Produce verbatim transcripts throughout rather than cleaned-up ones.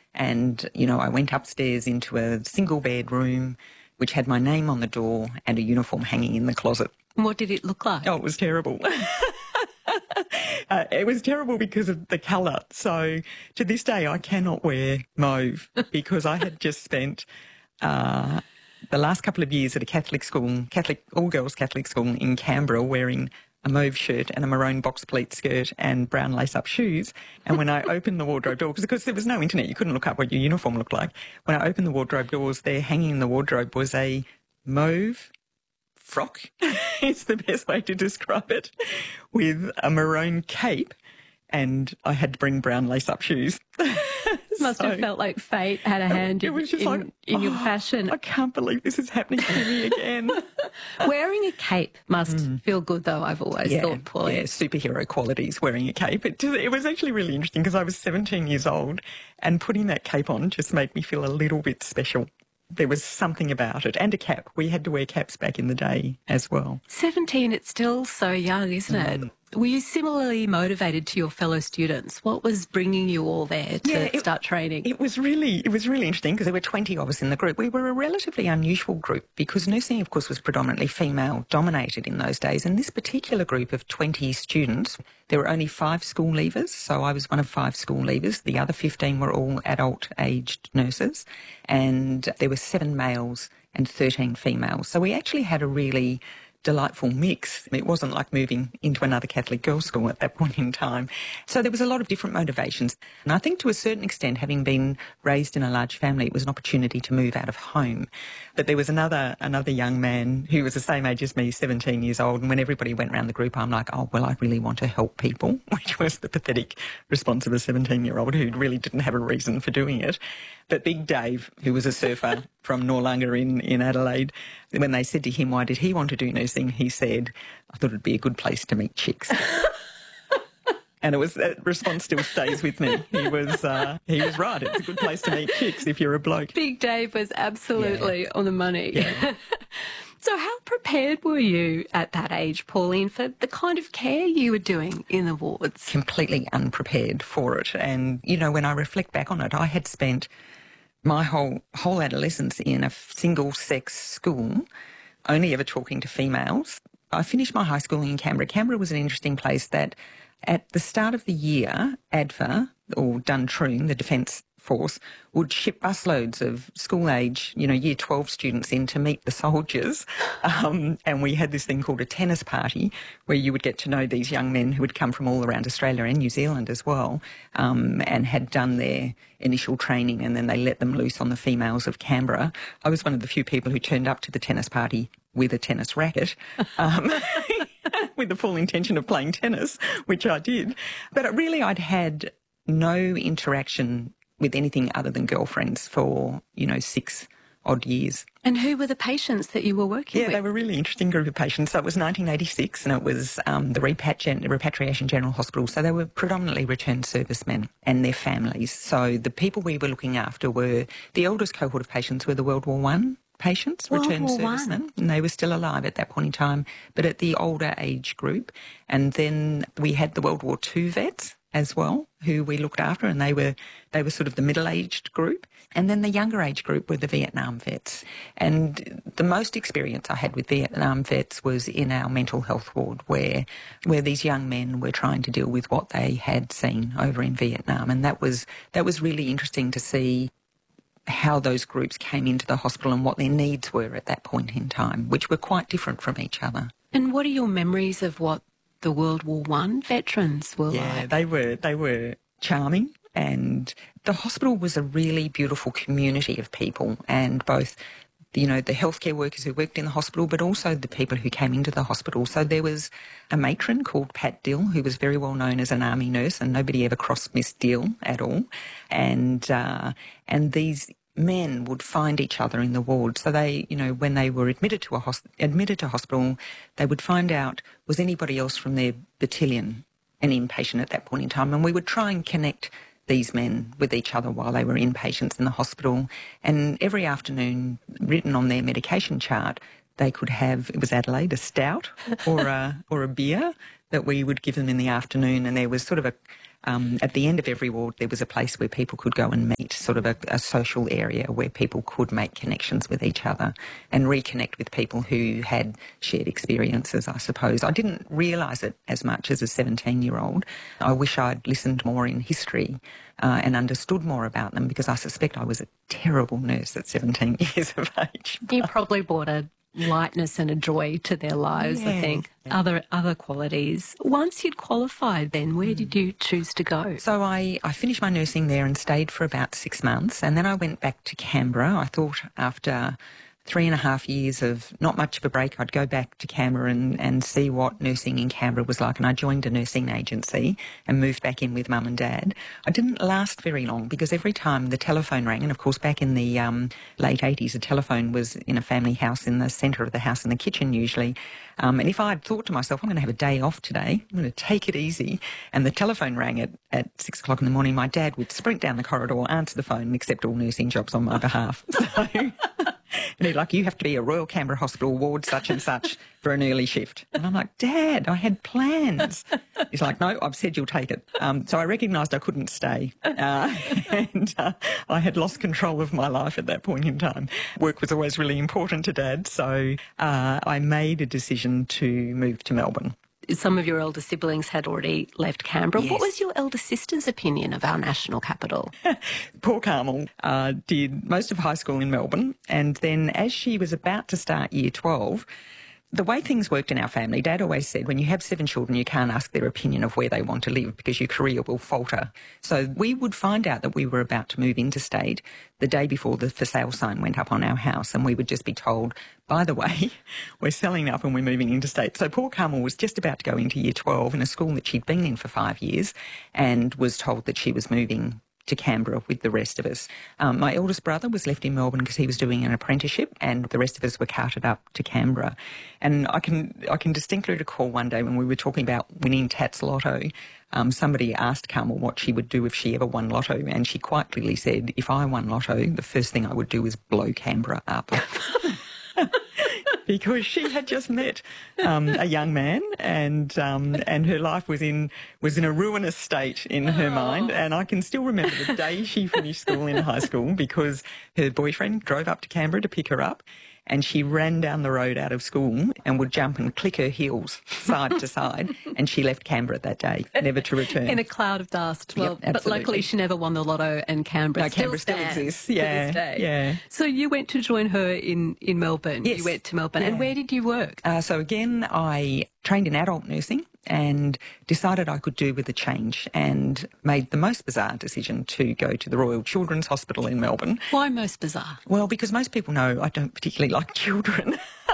And, you know, I went upstairs into a single bedroom which had my name on the door and a uniform hanging in the closet. What did it look like? Oh, it was terrible. uh, it was terrible because of the colour. So to this day, I cannot wear mauve because I had just spent uh, the last couple of years at a Catholic school, Catholic all-girls Catholic school in Canberra, wearing a mauve shirt and a maroon box pleat skirt and brown lace-up shoes. And when I opened the wardrobe door, because there was no internet, you couldn't look up what your uniform looked like. When I opened the wardrobe doors, there hanging in the wardrobe was a mauve frock, it's the best way to describe it, with a maroon cape, and I had to bring brown lace-up shoes. Must So, have felt like fate had a hand it in, was just in, like, in your oh, fashion. I can't believe this is happening to me again. Wearing a cape must feel good, though, I've always yeah, thought, Pauline. yeah, superhero qualities, wearing a cape. It, it was actually really interesting because I was seventeen years old and putting that cape on just made me feel a little bit special. There was something about it. And a cap. We had to wear caps back in the day as well. seventeen, it's still so young, isn't it? Mm. Were you similarly motivated to your fellow students? What was bringing you all there to Yeah, it- start training? It was really, it was really interesting because there were twenty of us in the group. We were a relatively unusual group because nursing, of course, was predominantly female dominated in those days. And this particular group of twenty students, there were only five school leavers. So I was one of five school leavers. The other fifteen were all adult aged nurses. And there were seven males and thirteen females. So we actually had a really delightful mix. It wasn't like moving into another Catholic girls' school at that point in time. So there was a lot of different motivations. And I think to a certain extent, having been raised in a large family, it was an opportunity to move out of home. But there was another another young man who was the same age as me, seventeen years old, and when everybody went around the group, I'm like, oh, well, I really want to help people, which was the pathetic response of a seventeen-year-old who really didn't have a reason for doing it. But Big Dave, who was a surfer from Noarlunga in, in Adelaide, when they said to him, why did he want to do nursing, he said, I thought it'd be a good place to meet chicks. And it was, that response still stays with me. He was, uh, he was right. It's a good place to meet chicks if you're a bloke. Big Dave was absolutely Yeah. on the money. Yeah. So how prepared were you at that age, Pauline, for the kind of care you were doing in the wards? Completely unprepared for it. And, you know, when I reflect back on it, I had spent my whole whole adolescence in a single-sex school, only ever talking to females. I finished my high school in Canberra. Canberra was an interesting place that at the start of the year, A D V A, or Duntroon, the Defence Force, would ship busloads of school-age, you know, year twelve students in to meet the soldiers. Um, and we had this thing called a tennis party where you would get to know these young men who would come from all around Australia and New Zealand as well, um, and had done their initial training, and then they let them loose on the females of Canberra. I was one of the few people who turned up to the tennis party with a tennis racket, um, with the full intention of playing tennis, which I did. But really I'd had no interaction with anything other than girlfriends for, you know, six odd years. And who were the patients that you were working Yeah, with? they were a really interesting group of patients. So it was nineteen eighty-six and it was um, the Repatri- Repatriation General Hospital. So they were predominantly returned servicemen and their families. So the people we were looking after were, the oldest cohort of patients were the World War One patients, World returned War servicemen, One. and they were still alive at that point in time, but at the older age group. And then we had the World War Two vets as well, who we looked after, and they were they were sort of the middle-aged group. And then the younger age group were the Vietnam vets. And the most experience I had with Vietnam vets was in our mental health ward, where where these young men were trying to deal with what they had seen over in Vietnam. And that was that was really interesting to see how those groups came into the hospital and what their needs were at that point in time, which were quite different from each other. And what are your memories of what the World War One veterans were Yeah, like? they were they were charming, and the hospital was a really beautiful community of people, and both, you know, the healthcare workers who worked in the hospital, but also the people who came into the hospital. So there was a matron called Pat Dill, who was very well known as an army nurse, and nobody ever crossed Miss Dill at all. And uh, and these men would find each other in the ward. So they, you know, when they were admitted to a hosp- admitted to hospital, they would find out, was anybody else from their battalion an inpatient at that point in time? And we would try and connect these men with each other while they were inpatients in the hospital. And every afternoon, written on their medication chart, they could have, it was Adelaide, a stout or a, or a beer that we would give them in the afternoon. And there was sort of a, Um, at the end of every ward, there was a place where people could go and meet, sort of a, a social area where people could make connections with each other and reconnect with people who had shared experiences, I suppose. I didn't realise it as much as a seventeen-year-old. I wish I'd listened more in history uh, and understood more about them, because I suspect I was a terrible nurse at seventeen years of age. You probably brought a lightness and a joy to their lives, Yeah. I think. Other other qualities. Once you'd qualified then, where did you choose to go? So I, I finished my nursing there and stayed for about six months, and then I went back to Canberra. I thought after three and a half years of not much of a break, I'd go back to Canberra and, and see what nursing in Canberra was like. And I joined a nursing agency and moved back in with mum and dad. I didn't last very long, because every time the telephone rang, and of course back in the um, late eighties, a telephone was in a family house in the centre of the house in the kitchen usually. Um, and if I'd thought to myself, I'm going to have a day off today, I'm going to take it easy, and the telephone rang at, at six o'clock in the morning, my dad would sprint down the corridor, answer the phone, and accept all nursing jobs on my behalf. So... And he's like, you have to be a Royal Canberra Hospital ward such and such for an early shift. And I'm like, Dad, I had plans. He's like, no, I've said you'll take it. Um, so I recognised I couldn't stay. Uh, and uh, I had lost control of my life at that point in time. Work was always really important to Dad. So uh, I made a decision to move to Melbourne. Some of your elder siblings had already left Canberra. Yes. What was your elder sister's opinion of our national capital? Poor Carmel uh, did most of high school in Melbourne, and then as she was about to start year twelve, the way things worked in our family, Dad always said, when you have seven children, you can't ask their opinion of where they want to live because your career will falter. So we would find out that we were about to move interstate the day before the for sale sign went up on our house, and we would just be told, by the way, we're selling up and we're moving interstate. So poor Carmel was just about to go into year twelve in a school that she'd been in for five years and was told that she was moving to Canberra with the rest of us. Um, my eldest brother was left in Melbourne because he was doing an apprenticeship, and the rest of us were carted up to Canberra. And I can I can distinctly recall one day when we were talking about winning Tats Lotto, um, somebody asked Carmel what she would do if she ever won Lotto, and she quite clearly said, if I won Lotto, the first thing I would do is blow Canberra up. Because she had just met um, a young man, and um, and her life was in was in a ruinous state in her mind. And I can still remember the day she finished school in high school, because her boyfriend drove up to Canberra to pick her up, and she ran down the road out of school and would jump and click her heels side to side, and she left Canberra that day, never to return. In a cloud of dust. Well, Yep, but luckily she never won the lotto, and Canberra No, still Canberra still stands exists, to yeah, this day. yeah. So you went to join her in, in Melbourne. Yes. You went to Melbourne. Yeah. And where did you work? Uh, so again, I trained in adult nursing and decided I could do with a change, and made the most bizarre decision to go to the Royal Children's Hospital in Melbourne. Why most bizarre? Well, because most people know I don't particularly like children.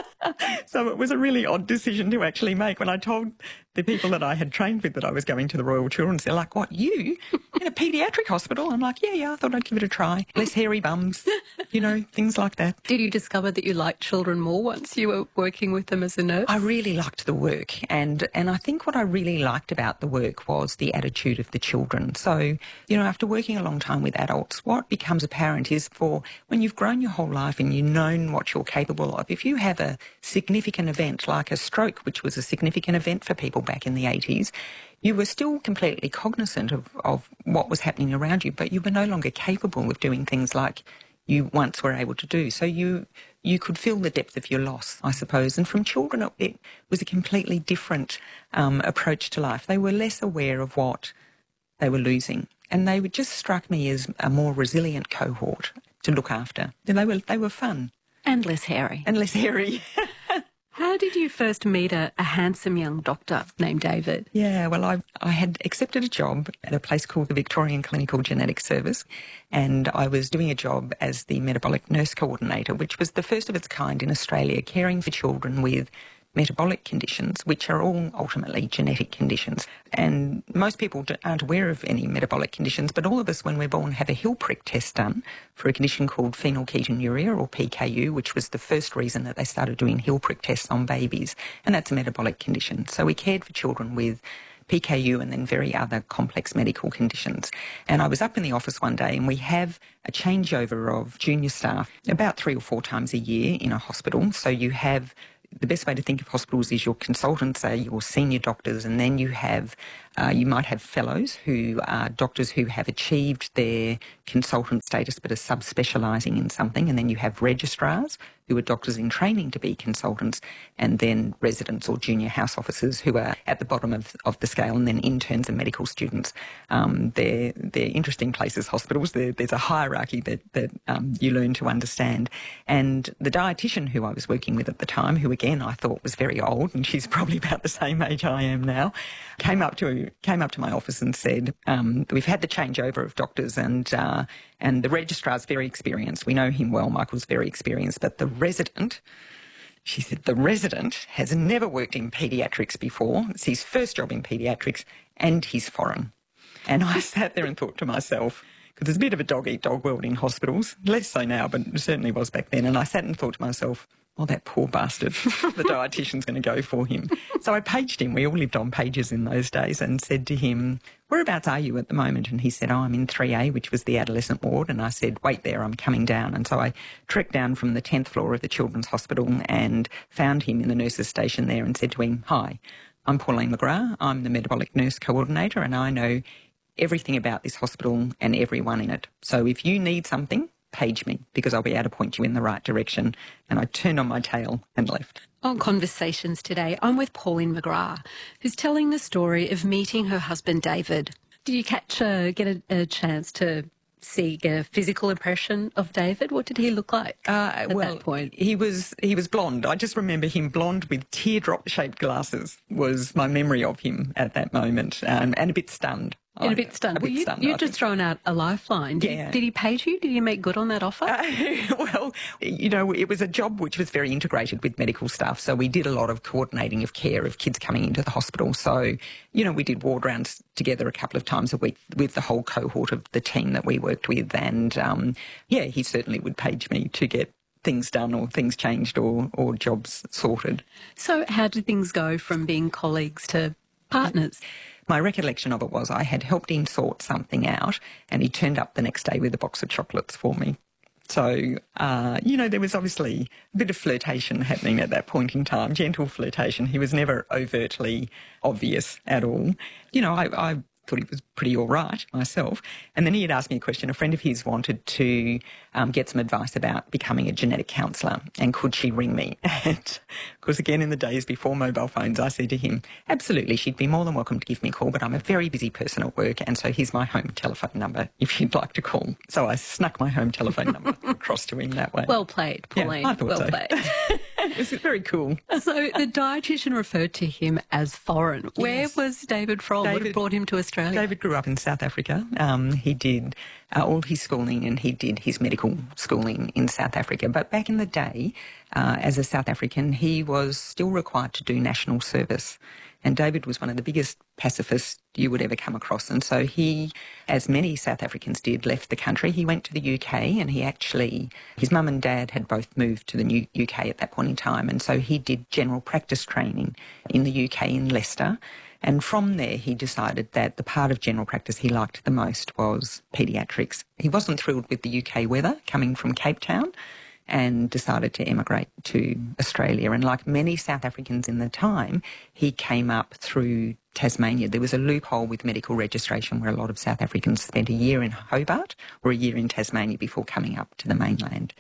So it was a really odd decision to actually make. When I told the people that I had trained with that I was going to the Royal Children's, they're like, what, you? In a paediatric hospital? I'm like, yeah, yeah, I thought I'd give it a try. Less hairy bums, you know, things like that. Did you discover that you liked children more once you were working with them as a nurse? I really liked the work, and, and I think what I really liked about the work was the attitude of the children. So, you know, after working a long time with adults, what becomes apparent is, for when you've grown your whole life and you've known what you're capable of, if you have a significant event like a stroke, which was a significant event for people back in the eighties, you were still completely cognizant of, of what was happening around you, but you were no longer capable of doing things like you once were able to do. So you you could feel the depth of your loss, I suppose. And from children, it, it was a completely different um, approach to life. They were less aware of what they were losing, and they would just struck me as a more resilient cohort to look after. And they were they were fun. And less hairy. And less hairy. How did you first meet a, a handsome young doctor named David? Yeah, well, I, I had accepted a job at a place called the Victorian Clinical Genetics Service, and I was doing a job as the metabolic nurse coordinator, which was the first of its kind in Australia, caring for children with metabolic conditions, which are all ultimately genetic conditions. And most people aren't aware of any metabolic conditions, but all of us, when we're born, have a Hill prick test done for a condition called phenylketonuria, or P K U, which was the first reason that they started doing Hill prick tests on babies. And that's a metabolic condition. So we cared for children with P K U and then very other complex medical conditions. And I was up in the office one day, and we have a changeover of junior staff about three or four times a year in a hospital. So you have, the best way to think of hospitals is your consultants are your senior doctors, and then you have Uh, you might have fellows who are doctors who have achieved their consultant status but are subspecialising in something, and then you have registrars who are doctors in training to be consultants, and then residents or junior house officers who are at the bottom of, of the scale, and then interns and medical students. Um, they're, they're interesting places, hospitals. They're, there's a hierarchy that, that um, you learn to understand. And the dietitian who I was working with at the time, who again I thought was very old, and she's probably about the same age I am now, came up to came up to my office and said, um, we've had the changeover of doctors, and uh, and the registrar's very experienced. We know him well. Michael's very experienced, but the resident, she said, the resident has never worked in paediatrics before. It's his first job in paediatrics, and he's foreign. And I sat there and thought to myself, because there's a bit of a dog-eat-dog world in hospitals, less so now, but it certainly was back then. And I sat and thought to myself, oh, that poor bastard, the dietitian's going to go for him. So I paged him. We all lived on pages in those days, and said to him, whereabouts are you at the moment? And he said, oh, I'm in three A, which was the adolescent ward. And I said, wait there, I'm coming down. And so I trekked down from the tenth floor of the Children's Hospital and found him in the nurses' station there and said to him, hi, I'm Pauline McGrath. I'm the metabolic nurse coordinator, and I know everything about this hospital and everyone in it. So if you need something, page me, because I'll be able to point you in the right direction. And I turned on my tail and left. On Conversations today, I'm with Pauline McGrath, who's telling the story of meeting her husband, David. Did you catch, uh, get a, a chance to see, get a physical impression of David? What did he look like uh, at well, that point? He was, he was blonde. I just remember him blonde with teardrop-shaped glasses was my memory of him at that moment, um, and a bit stunned. And a bit stunned. A bit well, you, stunned, you'd just thrown out a lifeline. Did, yeah. did he page you? Did he make good on that offer? Uh, well, you know, it was a job which was very integrated with medical staff. So we did a lot of coordinating of care of kids coming into the hospital. So, you know, we did ward rounds together a couple of times a week with the whole cohort of the team that we worked with. And, um, yeah, he certainly would page me to get things done or things changed or, or jobs sorted. So how did things go from being colleagues to partners? My recollection of it was I had helped him sort something out, and he turned up the next day with a box of chocolates for me. So, uh, you know, there was obviously a bit of flirtation happening at that point in time, gentle flirtation. He was never overtly obvious at all. You know, I, I thought he was pretty all right myself. And then he had asked me a question. A friend of his wanted to um, get some advice about becoming a genetic counsellor, and could she ring me? And of course, again, in the days before mobile phones, I said to him, absolutely, she'd be more than welcome to give me a call, but I'm a very busy person at work, and so here's my home telephone number if she'd like to call. So I snuck my home telephone number across to him that way. Well played, Pauline. Yeah, I thought well so. played. It was very cool. So the dietitian referred to him as foreign. Where Yes. was David from? What had brought him to Australia? David grew up in South Africa. Um, he did uh, all his schooling, and he did his medical schooling in South Africa. But back in the day, uh, as a South African, he was still required to do national service. And David was one of the biggest pacifists you would ever come across. And so he, as many South Africans did, left the country. He went to the U K, and he actually, his mum and dad had both moved to the new U K at that point in time. And so he did general practice training in the U K in Leicester. And from there, he decided that the part of general practice he liked the most was paediatrics. He wasn't thrilled with the U K weather coming from Cape Town, and decided to emigrate to Australia. And like many South Africans in the time, he came up through Tasmania. There was a loophole with medical registration where a lot of South Africans spent a year in Hobart or a year in Tasmania before coming up to the mainland.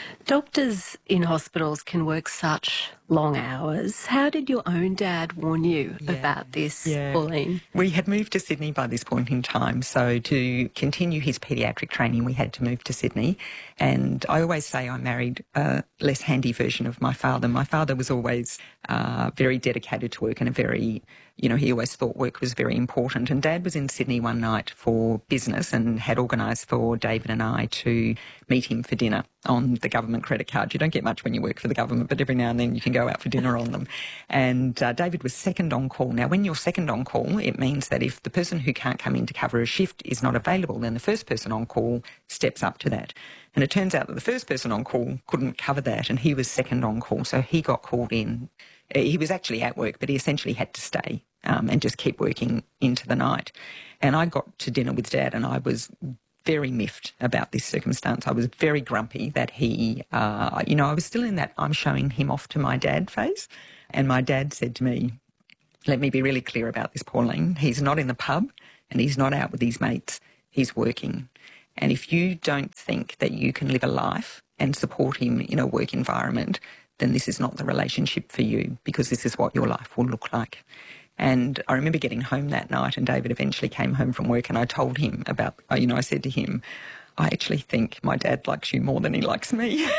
Doctors in hospitals can work such long hours. How did your own dad warn you Yeah. about this, Yeah. Pauline? We had moved to Sydney by this point in time, so to continue his paediatric training, we had to move to Sydney. And I always say I married a less handy version of my father. My father was always uh, very dedicated to work and a very, you know, he always thought work was very important. And Dad was in Sydney one night for business and had organised for David and I to meet him for dinner on the government credit card. You don't get much when you work for the government, but every now and then you can go out for dinner on them. And uh, David was second on call. Now, when you're second on call, it means that if the person who can't come in to cover a shift is not available, then the first person on call steps up to that. And it turns out that the first person on call couldn't cover that, and he was second on call, so he got called in. He was actually at work, but he essentially had to stay um, and just keep working into the night. And I got to dinner with Dad, and I was very miffed about this circumstance. I was very grumpy that he, uh, you know, I was still in that I'm showing him off to my dad phase. And my dad said to me, let me be really clear about this, Pauline. He's not in the pub and he's not out with his mates. He's working. And if you don't think that you can live a life and support him in a work environment, then this is not the relationship for you, because this is what your life will look like. And I remember getting home that night, and David eventually came home from work, and I told him about, you know, I said to him, I actually think my dad likes you more than he likes me.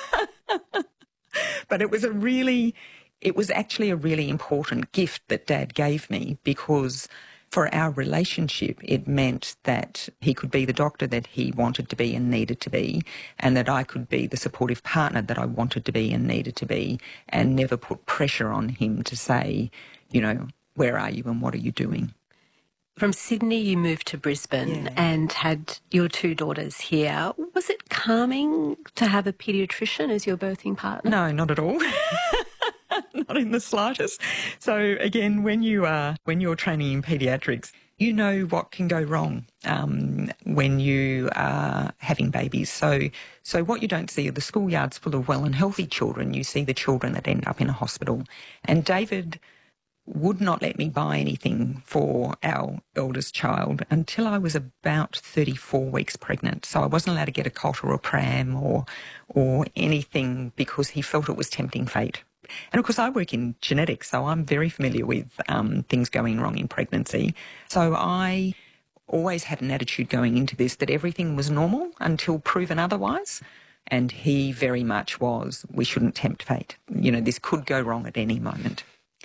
But it was a really, it was actually a really important gift that Dad gave me, because for our relationship, it meant that he could be the doctor that he wanted to be and needed to be, and that I could be the supportive partner that I wanted to be and needed to be, and never put pressure on him to say, you know, where are you and what are you doing? From Sydney, you moved to Brisbane Yeah. and had your two daughters here. Was it calming to have a paediatrician as your birthing partner? No, not at all. Not in the slightest. So again, when you are when you're training in paediatrics, you know what can go wrong um, when you are having babies. So so what you don't see are the schoolyards full of well and healthy children. You see the children that end up in a hospital. And David would not let me buy anything for our eldest child until I was about thirty-four weeks pregnant. So I wasn't allowed to get a cot or a pram or or anything, because he felt it was tempting fate. And of course, I work in genetics, so I'm very familiar with um, things going wrong in pregnancy. So I always had an attitude going into this that everything was normal until proven otherwise. And he very much was, we shouldn't tempt fate. You know, this could go wrong at any moment.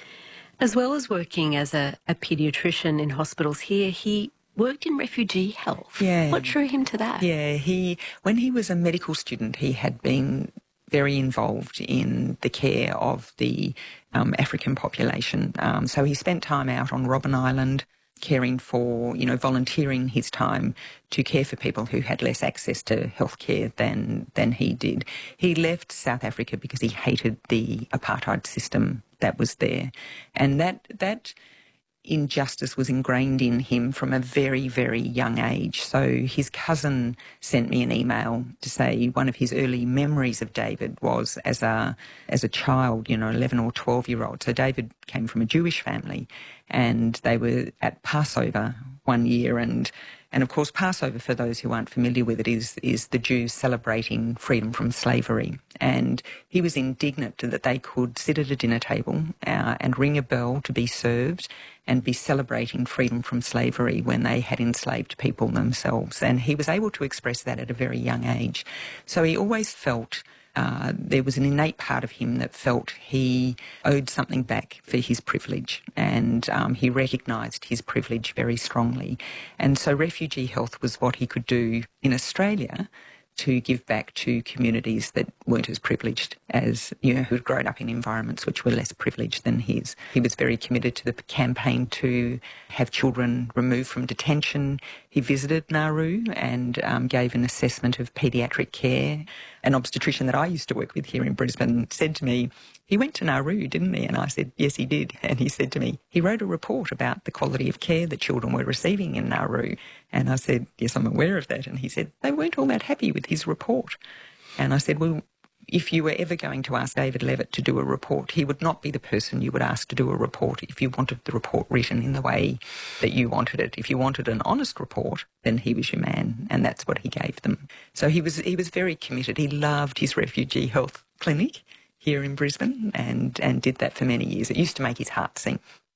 As well as working as a, a paediatrician in hospitals here, he worked in refugee health. Yeah. What drew him to that? Yeah, he when he was a medical student, he had been very involved in the care of the um, African population. Um, so he spent time out on Robben Island caring for, you know, volunteering his time to care for people who had less access to healthcare than than he did. He left South Africa because he hated the apartheid system that was there, and that that injustice was ingrained in him from a very, very young age. So his cousin sent me an email to say one of his early memories of David was as a as a child, you know, eleven or twelve year old. So David came from a Jewish family, and they were at Passover one year, and and of course Passover, for those who aren't familiar with it, is is the Jews celebrating freedom from slavery. And he was indignant that they could sit at a dinner table uh, and ring a bell to be served and be celebrating freedom from slavery when they had enslaved people themselves. And he was able to express that at a very young age. So he always felt uh, there was an innate part of him that felt he owed something back for his privilege, and um, he recognised his privilege very strongly. And so refugee health was what he could do in Australia to give back to communities that weren't as privileged as, you know, who had grown up in environments which were less privileged than his. He was very committed to the campaign to have children removed from detention. He visited Nauru and um, gave an assessment of paediatric care. An obstetrician that I used to work with here in Brisbane said to me, he went to Nauru, didn't he? And I said, yes, he did. And he said to me, he wrote a report about the quality of care that children were receiving in Nauru. And I said, yes, I'm aware of that. And he said, they weren't all that happy with his report. And I said, well, if you were ever going to ask David Levitt to do a report, he would not be the person you would ask to do a report if you wanted the report written in the way that you wanted it. If you wanted an honest report, then he was your man, and that's what he gave them. So he was he was very committed. He loved his refugee health clinic here in Brisbane and, and did that for many years. It used to make his heart sing.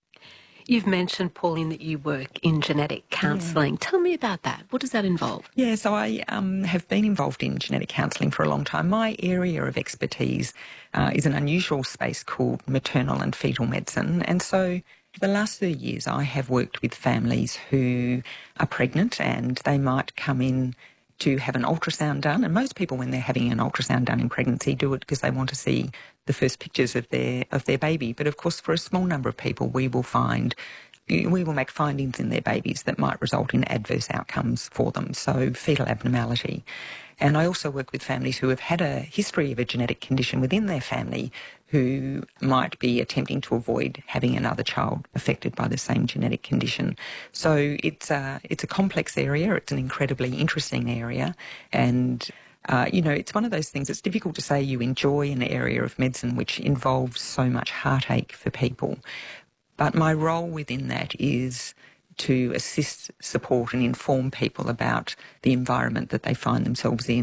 You've mentioned, Pauline, that you work in genetic counselling. Yeah. Tell me about that. What does that involve? Yeah, so I um, have been involved in genetic counselling for a long time. My area of expertise uh, is an unusual space called maternal and fetal medicine. And so for the last thirty years, I have worked with families who are pregnant, and they might come in to have an ultrasound done. And most people, when they're having an ultrasound done in pregnancy, do it because they want to see the first pictures of their of their baby. But of course, for a small number of people, we will find we will make findings in their babies that might result in adverse outcomes for them. So fetal abnormality. And I also work with families who have had a history of a genetic condition within their family, who might be attempting to avoid having another child affected by the same genetic condition. So it's a, it's a complex area. It's an incredibly interesting area. And, uh, you know, it's one of those things, it's difficult to say you enjoy an area of medicine which involves so much heartache for people. But my role within that is to assist, support and inform people about the environment that they find themselves in.